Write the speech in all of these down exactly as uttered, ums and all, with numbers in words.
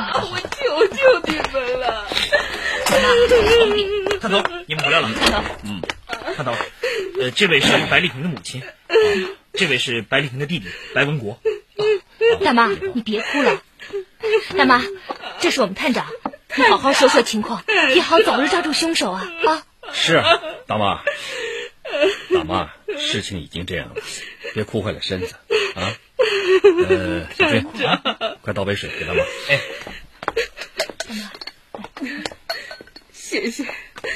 啊！我求求你们了！ 探头，你们回来了。 探头， 嗯，看到了。呃，这位是白丽萍的母亲，啊、这位是白丽萍的弟弟白文国。 啊、大妈，你别哭了。大妈，这是我们探长，你好好说说情况，也好早日抓住凶手啊！啊， 是啊，大妈，大妈，事情已经这样了，别哭坏了身子啊。呃，小军啊，快倒杯水给大妈。 哎， 大妈， 谢谢。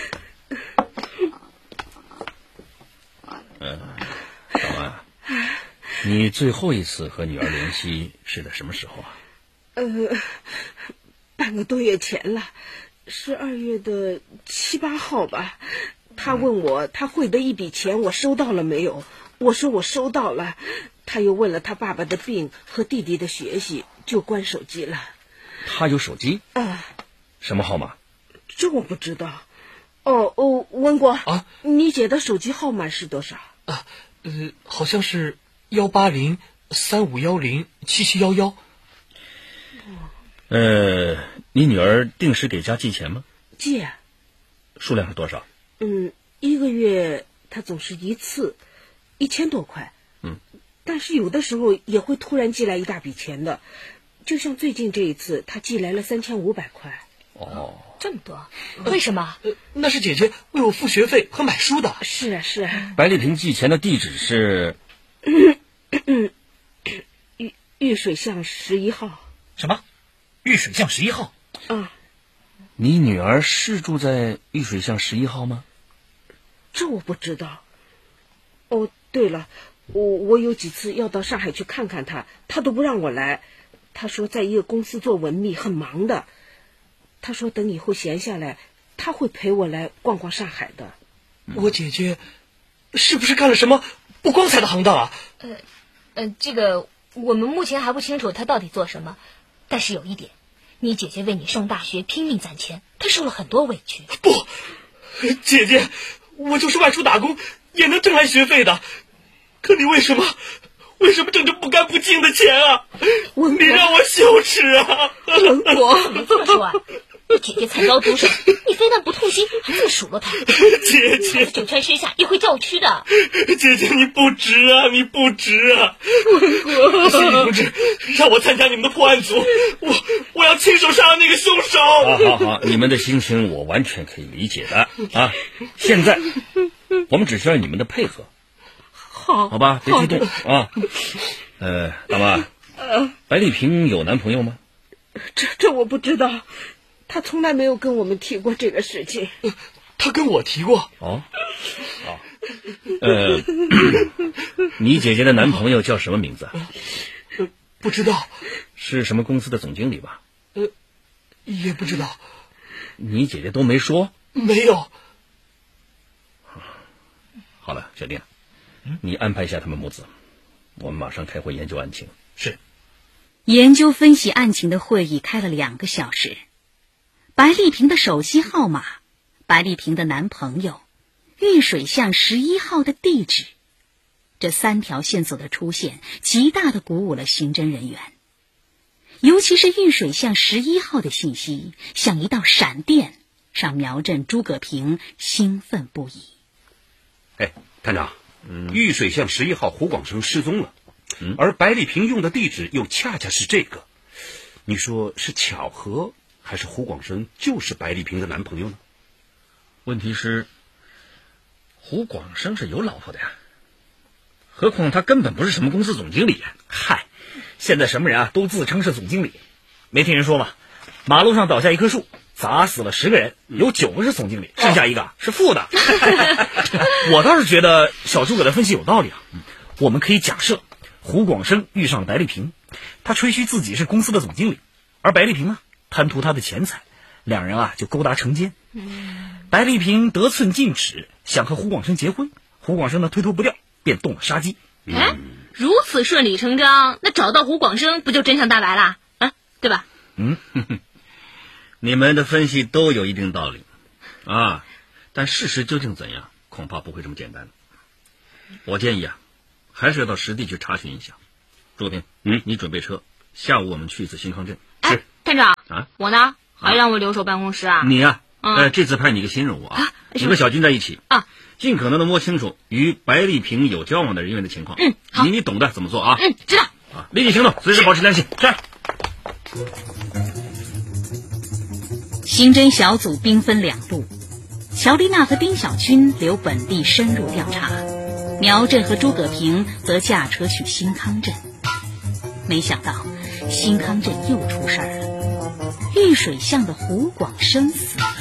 嗯，大妈，你最后一次和女儿联系是在什么时候啊？ 呃，半个多月前了，十二月的七八号吧。他问我他汇的一笔钱我收到了没有，我说我收到了。他又问了他爸爸的病和弟弟的学习，就关手机了。 他有手机？ 啊， 什么号码？ 这我不知道。哦哦，文国啊， 你姐的手机号码是多少？ 啊，呃，好像是幺八零三五幺零七七幺幺。 呃，你女儿定时给家寄钱吗？ 寄。 数量是多少？ 嗯，一个月她总是一次，一千多块。 嗯， 但是有的时候也会突然寄来一大笔钱的，就像最近这一次，她寄来了三千五百块。 哦， 这么多，为什么？ 呃，那是姐姐为我付学费和买书的。 是啊，是啊。 白丽萍寄钱的地址是玉玉水巷十一号。 什么？玉水巷十一号？ 啊。 你女儿是住在玉水巷十一号吗？ 这我不知道。哦，对了，我我有几次要到上海去看看她，她都不让我来。她说在一个公司做文秘，很忙的。她说等以后闲下来，她会陪我来逛逛上海的。 我姐姐是不是干了什么不光彩的行当啊？ 呃，呃，这个我们目前还不清楚她到底做什么，但是有一点。你姐姐为你上大学拼命攒钱，她受了很多委屈。 不，姐姐，我就是外出打工也能挣来学费的，可你为什么为什么挣着不干不净的钱啊？你让我羞耻啊！ 文国， 你这么说啊？你姐姐惨遭毒手，你非但不痛心，还自数落她。 姐姐， 九泉之下也会叫屈的。 姐姐，你不值啊，你不值啊！ 文国， 刑警同志，让我参加你们的破案组，我我要亲手杀了那个凶手。 好好好，你们的心情我完全可以理解的啊。现在我们只需要你们的配合， 好， 好吧？别激动啊。呃，大妈， 呃， 白丽萍有男朋友吗？ 这这我不知道。他从来没有跟我们提过这个事情。 他跟我提过。 哦，好，呃，你姐姐的男朋友叫什么名字？ 呃，不知道。 是什么公司的总经理吧？ 呃，也不知道。 你姐姐都没说？ 没有。 好了，小丁，你安排一下他们母子，我们马上开会研究案情。 是。 研究分析案情的会议开了两个小时。白丽萍的手机号码，白丽萍的男朋友，玉水巷十一号的地址，这三条线索的出现，极大地鼓舞了刑侦人员。尤其是玉水巷十一号的信息，像一道闪电，让苗震、诸葛平兴奋不已。 哎，探长，嗯、玉水巷十一号胡广生失踪了， 嗯、 而白丽萍用的地址又恰恰是这个，你说是巧合？还是胡广生就是白丽萍的男朋友呢？ 问题是，胡广生是有老婆的呀，何况他根本不是什么公司总经理呀。 嗨，现在什么人啊都自称是总经理，没听人说吗？马路上倒下一棵树，砸死了十个人，有九个是总经理，剩下一个是副的。我倒是觉得小诸葛的分析有道理啊。我们可以假设，胡广生遇上了白丽萍，他吹嘘自己是公司的总经理，而白丽萍呢？贪图他的钱财，两人啊就勾搭成奸。嗯、白丽萍得寸进尺，想和胡广生结婚，胡广生呢推脱不掉，便动了杀机。 哎、嗯，如此顺理成章，那找到胡广生不就真相大白了啊？对吧？ 嗯，呵呵，你们的分析都有一定道理啊，但事实究竟怎样，恐怕不会这么简单。我建议啊，还是要到实地去查询一下。朱平，嗯，你准备车，下午我们去一次新康镇。 是。探长啊， 我呢，还让我留守办公室啊？ 你呀、啊， 嗯、 呃，这次派你个新任务啊， 啊你和小军在一起啊， 尽可能的摸清楚与白丽萍有交往的人员的情况。 嗯，好， 你你懂得怎么做啊？ 嗯，知道。 啊，立即行动，随时保持联系。 是。 刑侦小组兵分两路，乔丽娜和丁小军留本地深入调查，苗振和诸葛平则驾车去新康镇。没想到新康镇又出事儿了，玉水巷的胡广生死了。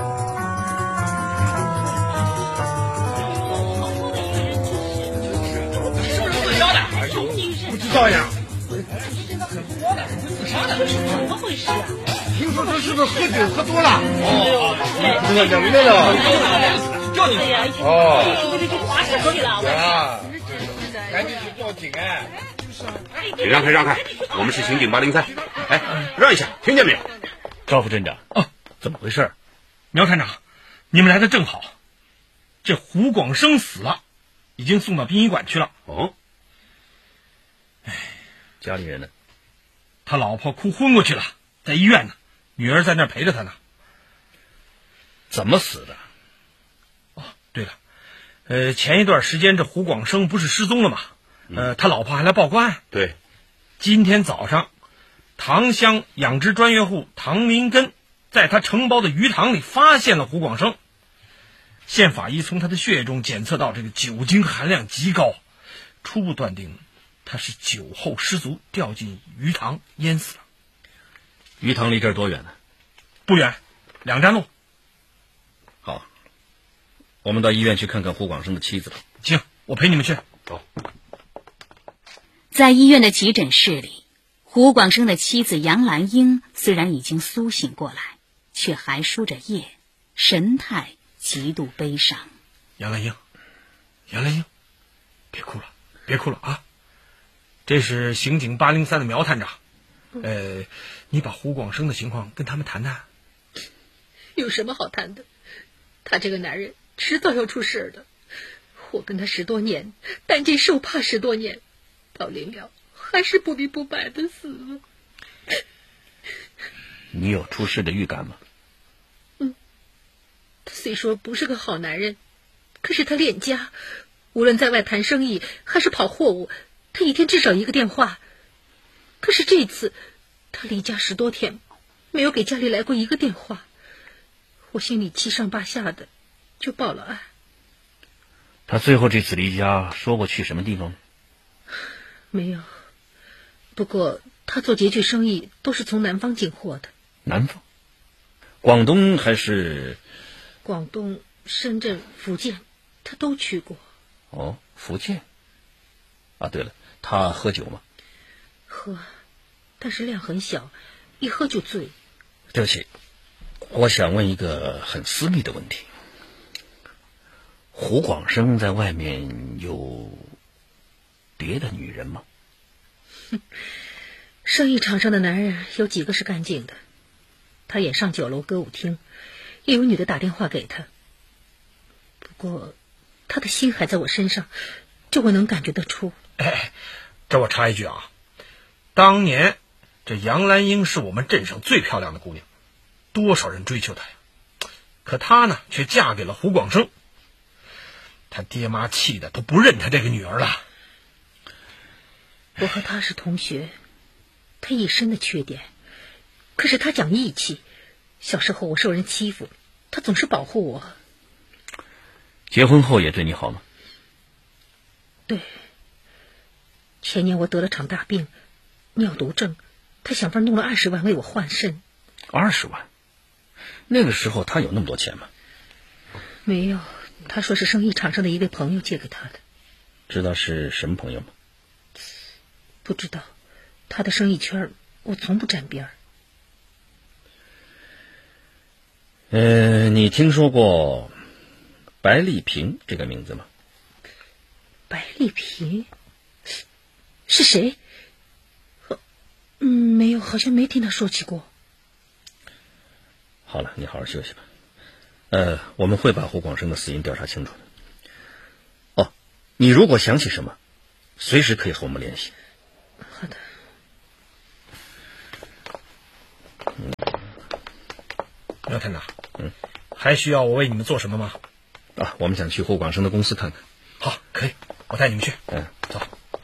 不知道呀， 怎么回事啊？ 听说他是不是喝酒喝多了？哦，喝冷的了。 叫你哦，这这这滑下去了！ 啊，赶紧去报警哎！ 你让开让开，我们是刑警八零三。哎，让一下，听见没有？ 赵副镇长， 哦， 怎么回事？ 苗探长，你们来的正好。这胡广生死了，已经送到殡仪馆去了。 哦， 哎，家里人呢？ 他老婆哭昏过去了，在医院呢，女儿在那儿陪着他呢。 怎么死的？ 哦，对了，呃，前一段时间这胡广生不是失踪了吗？呃，他老婆还来报过案。 对， 今天早上，塘乡养殖专业户唐林根在他承包的鱼塘里发现了胡广生。县法医从他的血液中检测到这个酒精含量极高，初步断定他是酒后失足掉进鱼塘淹死了。 鱼塘离这儿多远呢？ 不远，两站路。 好，我们到医院去看看胡广生的妻子吧。 行，我陪你们去。 走。 在医院的急诊室里，胡广生的妻子杨兰英虽然已经苏醒过来，却还输着液，神态极度悲伤。 杨兰英，杨兰英，别哭了，别哭了啊！这是刑警八零三的苗探长，呃，你把胡广生的情况跟他们谈谈。 有什么好谈的？他这个男人迟早要出事的。我跟他十多年，担惊受怕十多年，到临了还是不明不白的死了。 你有出事的预感吗？ 嗯，他虽说不是个好男人，可是他恋家，无论在外谈生意还是跑货物，他一天至少一个电话。可是这次他离家十多天，没有给家里来过一个电话，我心里七上八下的，就报了案。 他最后这次离家说过去什么地方吗？ 没有，不过他做拮据生意都是从南方进货的。 南方？广东还是？ 广东、深圳、福建，他都去过。 哦，福建。啊，对了，他喝酒吗？ 喝，但是量很小，一喝就醉。 对不起，我想问一个很私密的问题。胡广生在外面有别的女人吗？ 生意场上的男人有几个是干净的？他也上酒楼歌舞厅，也有女的打电话给他。不过他的心还在我身上，这我能感觉得出。 哎，这我插一句啊，当年这杨兰英是我们镇上最漂亮的姑娘，多少人追求她呀，可她呢却嫁给了胡广生。他爹妈气的都不认他这个女儿了。 我和他是同学，他一身的缺点，可是他讲义气。小时候我受人欺负，他总是保护我。 结婚后也对你好吗？ 对。前年我得了场大病，尿毒症，他想法弄了二十万为我换肾。 二十万？那个时候他有那么多钱吗？ 没有。他说是生意场上的一位朋友借给他的。 知道是什么朋友吗？ 不知道，他的生意圈我从不沾边儿。 呃，你听说过白丽萍这个名字吗？ 白丽萍是谁？嗯，没有，好像没听他说起过。 好了，你好好休息吧。呃，我们会把胡广生的死因调查清楚的。哦，你如果想起什么，随时可以和我们联系。 好的。 嗯苗探长，嗯，还需要我为你们做什么吗？ 啊，我们想去胡广生的公司看看。 好，可以，我带你们去。 嗯， 走。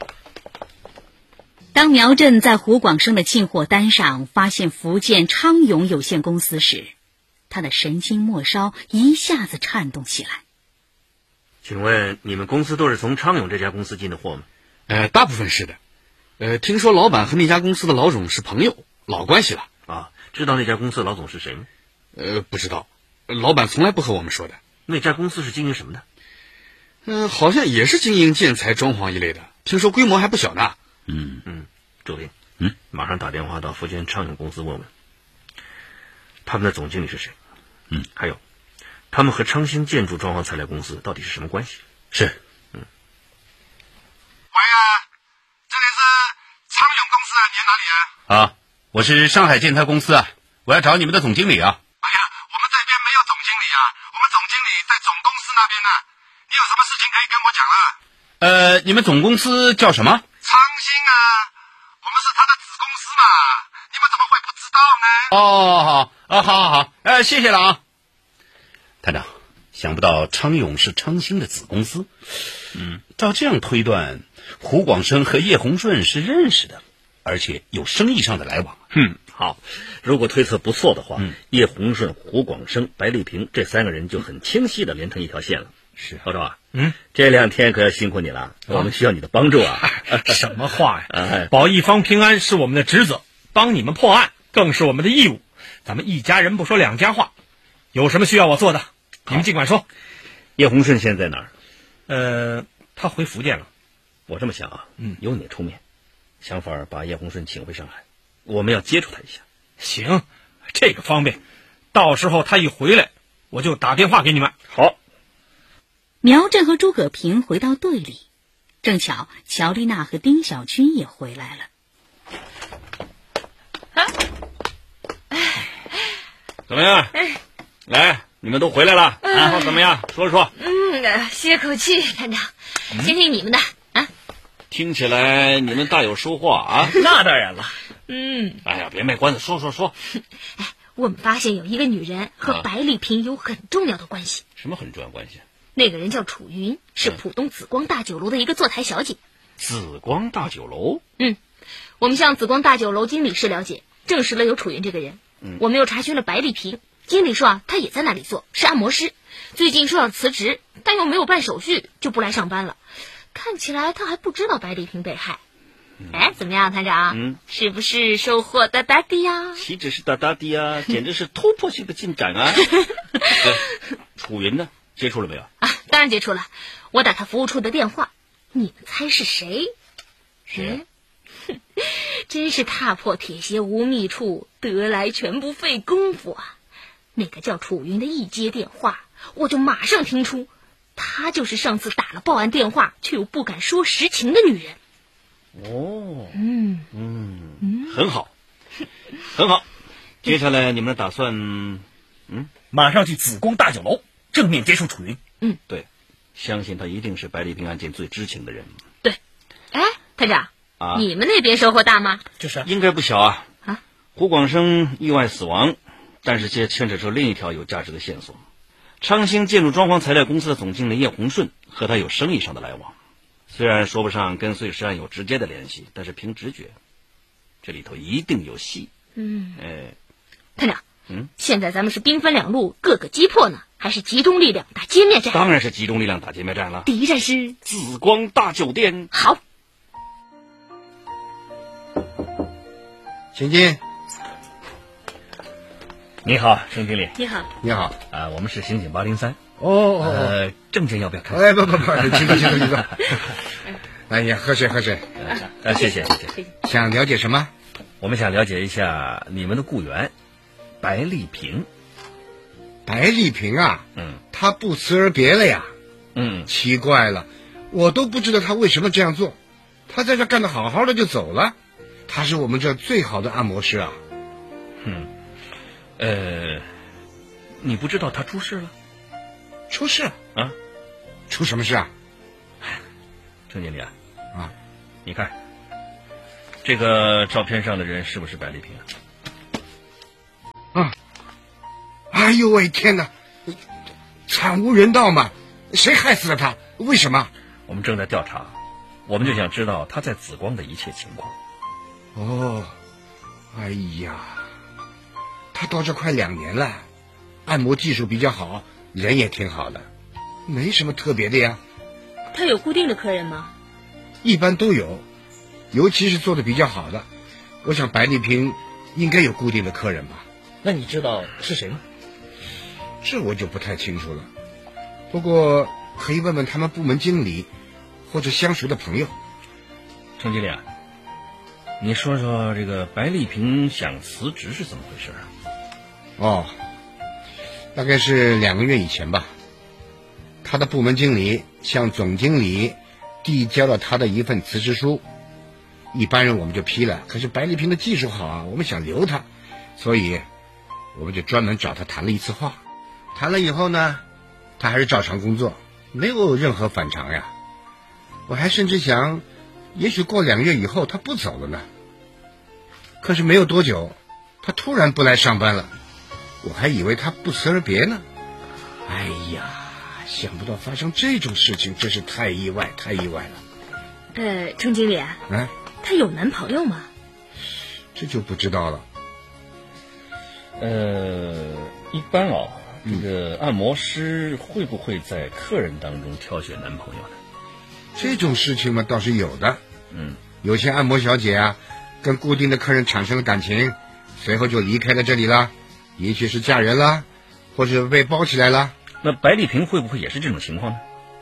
当苗振在胡广生的进货单上发现福建昌永有限公司时，他的神经末梢一下子颤动起来。 请问你们公司都是从昌永这家公司进的货吗？ 呃，大部分是的。呃，听说老板和那家公司的老总是朋友，老关系了。 啊，知道那家公司的老总是谁吗？ 呃，不知道，老板从来不和我们说的。 那家公司是经营什么的？ 嗯、呃，好像也是经营建材、装潢一类的，听说规模还不小呢。 嗯嗯，周兵， 嗯， 马上打电话到福建昌永公司问问，他们的总经理是谁？ 嗯， 还有，他们和昌兴建筑装潢材料公司到底是什么关系？ 是。 嗯。 喂啊，这里是昌永公司啊，你在哪里啊？ 啊，我是上海建材公司啊，我要找你们的总经理啊。 哎呀，我们这边没有总经理啊，我们总经理在总公司那边呢。你有什么事情可以跟我讲啊？ 呃，你们总公司叫什么？ 昌兴啊，我们是他的子公司嘛，你们怎么会不知道呢？ 哦，好，啊，好好好，呃，谢谢了啊。 探长，想不到昌永是昌兴的子公司。嗯，照这样推断，胡广生和叶洪顺是认识的，而且有生意上的来往。 嗯， 好，如果推测不错的话， 嗯， 叶洪顺、胡广生、白丽萍这三个人就很清晰的连成一条线了。 是， 老周啊， 嗯， 这两天可要辛苦你了，我们需要你的帮助啊。 什么话呀？ 哎保一方平安是我们的职责，帮你们破案更是我们的义务。咱们一家人不说两家话，有什么需要我做的，你们尽管说。 叶洪顺现在在哪儿？ 呃，他回福建了。 我这么想啊， 嗯， 由你出面，想法把叶洪顺请回上海，我们要接触他一下。 行，这个方便，到时候他一回来，我就打电话给你们。 好。 苗振和诸葛平回到队里，正巧乔丽娜和丁小军也回来了。 怎么样？来，你们都回来了，然后怎么样？说说。 嗯，歇口气，探长，先听你们的啊。 听起来你们大有收获啊！ 那当然了。 嗯。 哎呀，别卖关子，说说说。 哎，我们发现有一个女人和白丽萍有很重要的关系。 什么很重要关系？ 那个人叫楚云，是浦东紫光大酒楼的一个坐台小姐。 紫光大酒楼？ 嗯，我们向紫光大酒楼经理室了解，证实了有楚云这个人。 嗯， 我们又查询了白丽萍，经理说啊，她也在那里做，是按摩师。最近说要辞职，但又没有办手续，就不来上班了。看起来她还不知道白丽萍被害。嗯、哎，怎么样，探长？ 嗯， 是不是收获大大的呀？ 岂止是大大的呀，简直是突破性的进展啊！呃、楚云呢？接触了没有？ 啊，当然接触了。我打他服务处的电话，你们猜是谁？ 谁？ 嗯、真是踏破铁鞋无觅处，得来全不费功夫啊！那个叫楚云的一接电话，我就马上听出，她就是上次打了报案电话却又不敢说实情的女人。 哦， 嗯嗯嗯，很好，很好。接下来你们打算，嗯， 马上去紫光大酒楼正面接触楚云。 嗯， 对，相信他一定是白丽萍案件最知情的人。 对，哎，探长啊， 你们那边收获大吗？ 就是应该不小啊。 啊， 胡广生意外死亡，但是这牵扯出另一条有价值的线索。昌兴建筑装潢材料公司的总经理叶洪顺和他有生意上的来往，虽然说不上跟碎尸案有直接的联系，但是凭直觉，这里头一定有戏。 嗯， 哎， 探长， 嗯， 现在咱们是兵分两路，各个击破呢，还是集中力量打歼灭战？ 当然是集中力量打歼灭战了。 第一站是紫光大酒店。 好， 请进。 你好，盛经理。 你好。 你好。 啊，我们是刑警八零三。 哦哦。 呃，证件要不要看？ 哎，不不不，请坐，请坐，请坐。哎呀，喝水，喝水。 啊，谢谢，谢谢。 想了解什么？ 我们想了解一下你们的雇员白丽萍。 白丽萍啊， 嗯， 她不辞而别了呀。 嗯， 奇怪了，我都不知道她为什么这样做。她在这干得好好的就走了，她是我们这最好的按摩师啊。 嗯，呃，你不知道她出事了？ 出事啊？ 出什么事啊？ 郑经理啊， 啊， 你看这个照片上的人是不是白丽萍啊？啊哎呦喂，天哪，惨无人道嘛！谁害死了他？为什么？ 我们正在调查，我们就想知道他在紫光的一切情况。 哦，哎呀，他到这快两年了，按摩技术比较好，人也挺好的，没什么特别的呀。 他有固定的客人吗？ 一般都有，尤其是做的比较好的，我想白丽萍应该有固定的客人吧。 那你知道是谁吗？ 这我就不太清楚了，不过可以问问他们部门经理或者相熟的朋友。 程经理啊，你说说这个白丽萍想辞职是怎么回事啊？ 哦，大概是两个月以前吧，他的部门经理向总经理递交了他的一份辞职书，一般人我们就批了，可是白丽萍的技术好啊，我们想留他，所以我们就专门找他谈了一次话。谈了以后呢，他还是照常工作，没有任何反常呀。我还甚至想，也许过两个月以后他不走了呢。可是没有多久，他突然不来上班了，我还以为他不辞而别呢。哎呀，想不到发生这种事情，真是太意外，太意外了。 呃，程经理啊， 哎， 她有男朋友吗？ 这就不知道了。 呃，一般哦，这个按摩师会不会在客人当中挑选男朋友呢？ 这种事情嘛，倒是有的。 嗯， 有些按摩小姐啊，跟固定的客人产生了感情，随后就离开了这里了，也许是嫁人了，或是被包起来了。 那白丽萍会不会也是这种情况呢？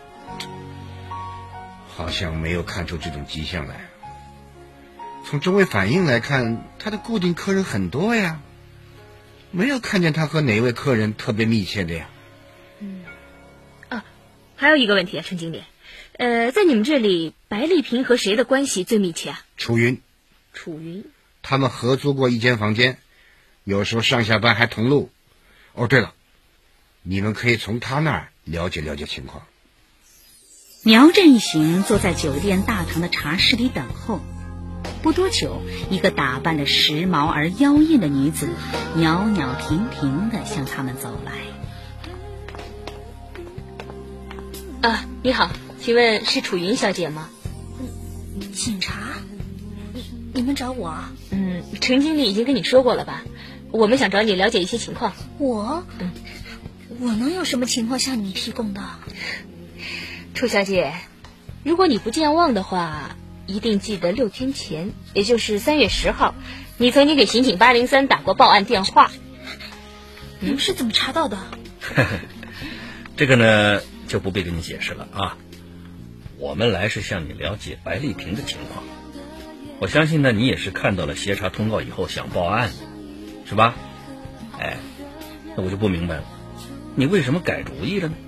好像没有看出这种迹象来。从周围反应来看，他的固定客人很多呀，没有看见他和哪位客人特别密切的呀。 嗯，啊，还有一个问题啊，陈经理，呃，在你们这里，白丽萍和谁的关系最密切啊？ 楚云。 楚云。 他们合租过一间房间，有时候上下班还同路。哦，对了，你们可以从他那儿了解了解情况。 苗振一行坐在酒店大堂的茶室里等候。不多久，一个打扮得时髦而妖艳的女子袅袅婷婷地向他们走来。 啊，你好，请问是楚云小姐吗？ 警察？你们找我？ 嗯，程经理已经跟你说过了吧？我们想找你了解一些情况。 我？嗯，我能有什么情况向你们提供的？ 楚小姐，如果你不健忘的话，一定记得六天前，也就是三月十号，你曾经给刑警八零三打过报案电话。 你们是怎么查到的？ 这个呢，就不必跟你解释了啊。我们来是向你了解白丽萍的情况。我相信呢，你也是看到了协查通告以后想报案，是吧？哎，那我就不明白了，你为什么改主意了呢？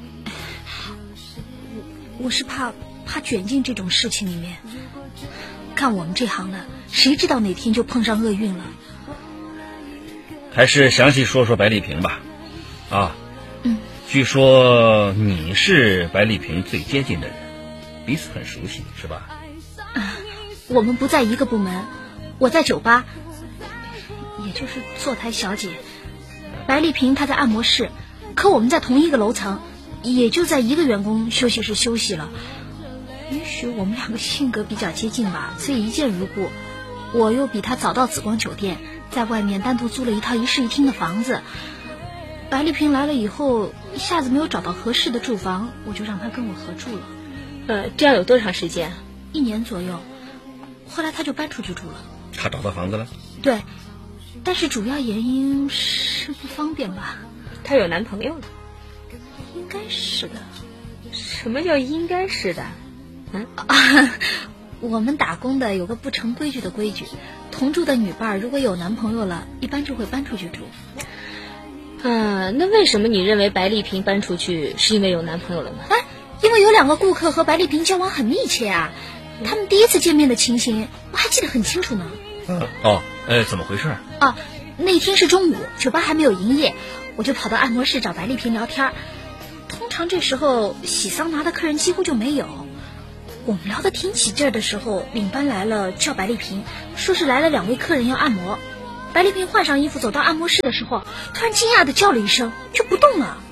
我是怕怕卷进这种事情里面。干我们这行的，谁知道哪天就碰上厄运了。 还是详细说说白丽萍吧。啊， 嗯， 据说你是白丽萍最接近的人，彼此很熟悉，是吧？ 啊，我们不在一个部门，我在酒吧，也就是坐台小姐。白丽萍她在按摩室，可我们在同一个楼层，也就在一个员工休息室休息了。也许我们两个性格比较接近吧，所以一见如故。我又比她早到紫光酒店，在外面单独租了一套一室一厅的房子。白丽萍来了以后，一下子没有找到合适的住房，我就让她跟我合住了。 呃，这样有多长时间？ 一年左右。后来她就搬出去住了。 她找到房子了？ 对，但是主要原因是不方便吧。 她有男朋友了？ 应该是的。 什么叫应该是的？嗯啊，我们打工的有个不成规矩的规矩，同住的女伴如果有男朋友了，一般就会搬出去住。 啊，那为什么你认为白丽萍搬出去是因为有男朋友了呢？ 哎，因为有两个顾客和白丽萍交往很密切啊，他们第一次见面的情形我还记得很清楚呢。 嗯，哦，呃，怎么回事？ 啊，那天是中午，酒吧还没有营业，我就跑到按摩室找白丽萍聊天。通常这时候洗桑拿的客人几乎就没有。我们聊得挺起劲儿的时候，领班来了，叫白丽萍，说是来了两位客人要按摩。 白丽萍换上衣服走到按摩室的时候，突然惊讶地叫了一声，就不动了。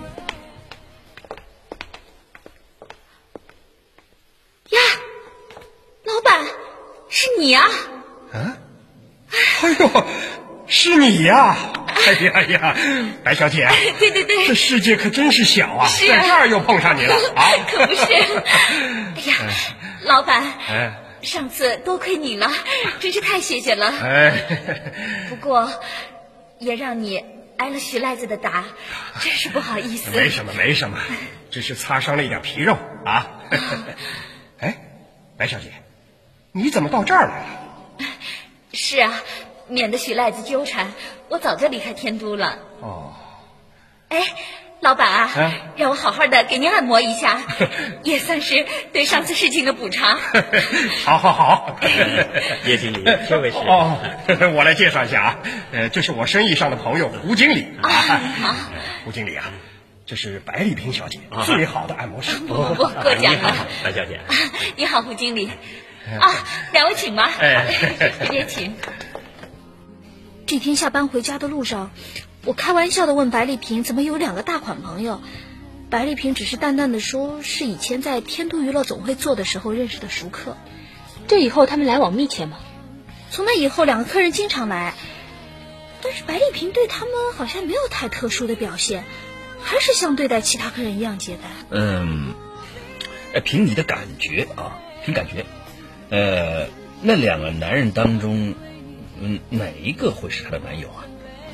呀，老板，是你啊！ 啊？哎呦，是你呀！哎呀呀，白小姐， 对对对， 这世界可真是小啊， 是在这儿又碰上你了啊！ 可不是。哎呀，老板， 哎， 上次多亏你了，真是太谢谢了。 哎， 不过也让你挨了徐赖子的打，真是不好意思。 没什么，没什么，只是擦伤了一点皮肉啊。哎，白小姐，你怎么到这儿来了？ 是啊，免得徐赖子纠缠，我早就离开天都了。 哦， 哎，老板啊， 啊让我好好的给您按摩一下，也算是对上次事情的补偿。 好好好， 叶经理，这位是哦，我来介绍一下啊，呃，这是我生意上的朋友胡经理啊。 好， 胡经理啊，这是白丽萍小姐最好的按摩师。 不不不，过奖了， 白小姐。 你好，胡经理。啊，两位请吧， 哎， 直接请。这天下班回家的路上，我开玩笑的问白丽萍怎么有两个大款朋友，白丽萍只是淡淡的说是以前在天都娱乐总会做的时候认识的熟客。 这以后他们来往密切吗？ 从那以后两个客人经常来，但是白丽萍对他们好像没有太特殊的表现，还是像对待其他客人一样接待。 嗯，哎，凭你的感觉啊，凭感觉，呃，那两个男人当中，嗯，哪一个会是她的男友啊？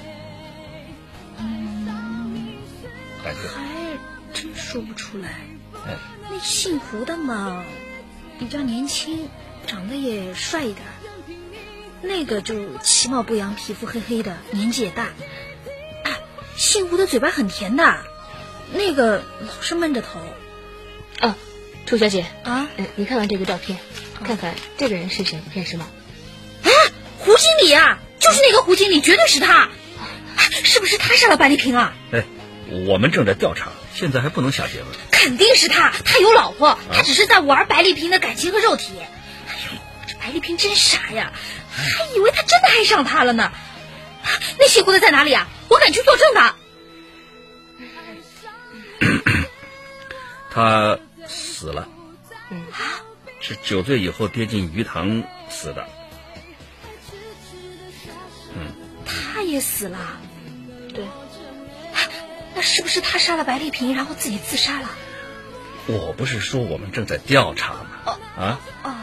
嗯， 感觉还真说不出来。 哎， 那姓胡的嘛，比较年轻，长得也帅一点。那个就其貌不扬，皮肤黑黑的，年纪也大。啊，姓胡的嘴巴很甜的，那个老是闷着头。 啊，楚小姐啊， 嗯，你看看这个照片，看看这个人是谁，认识吗？ 啊，胡经理啊，就是那个胡经理，绝对是他。是不是他杀了白丽萍啊？ 哎，我们正在调查，现在还不能下结论。 肯定是他，他有老婆，他只是在玩白丽萍的感情和肉体。哎呦，这白丽萍真傻呀，还以为他真的爱上他了呢。那姓胡的在哪里啊？我敢去作证的。 他死了， 嗯， 是酒醉以后跌进鱼塘死的。嗯， 他也死了。 对， 那是不是他杀了白丽萍，然后自己自杀了？ 我不是说我们正在调查吗？ 哦啊哦，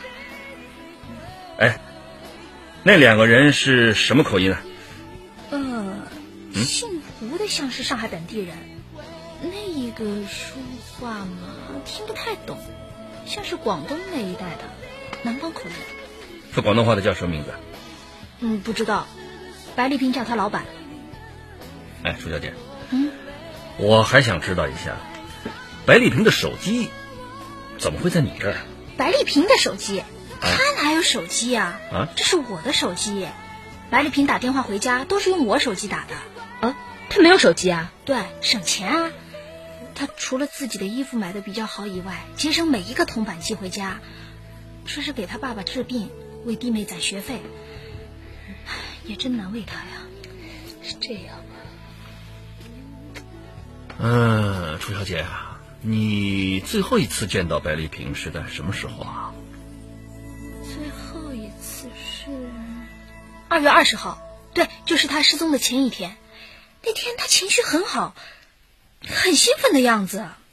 哎，那两个人是什么口音啊？ 呃，姓胡的像是上海本地人，那一个说话嘛听不太懂，像是广东那一带的南方口音。 说广东话的叫什么名字？ 嗯，不知道。白丽萍叫他老板。 哎，舒小姐， 嗯， 我还想知道一下，白丽萍的手机怎么会在你这儿？ 白丽萍的手机？她哪有手机呀？ 啊， 这是我的手机。白丽萍打电话回家都是用我手机打的。 啊，她没有手机啊？ 对，省钱啊。她除了自己的衣服买的比较好以外，节省每一个铜板寄回家，说是给她爸爸治病，为弟妹攒学费。也真难为她呀。 是这样吗？ 嗯，楚小姐啊，你最后一次见到白丽萍是在什么时候啊？ 最后一次是二月二十号，对，就是她失踪的前一天。那天她情绪很好，很兴奋的样子。